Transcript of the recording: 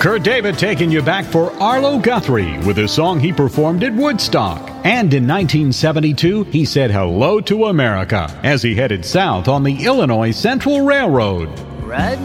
Kurt David taking you back for Arlo Guthrie with a song he performed at Woodstock. And in 1972, he said hello to America as he headed south on the Illinois Central Railroad. Right